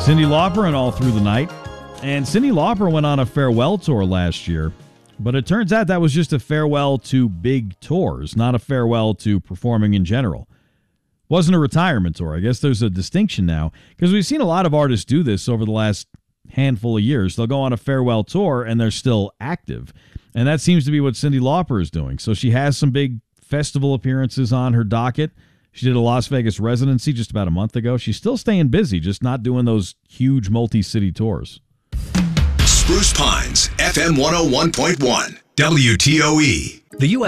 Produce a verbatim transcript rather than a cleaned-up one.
Cyndi Lauper and All Through the Night. And Cyndi Lauper went on a farewell tour last year, but it turns out that was just a farewell to big tours, not a farewell to performing in general. Wasn't a retirement tour. I guess there's a distinction now, because we've seen a lot of artists do this over the last handful of years. They'll go on a farewell tour and they're still active. And that seems to be what Cyndi Lauper is doing. So she has some big festival appearances on her docket. She did a Las Vegas residency just about a month ago. She's still staying busy, just not doing those huge multi-city tours. Spruce Pines, F M one oh one point one, W T O E. The U S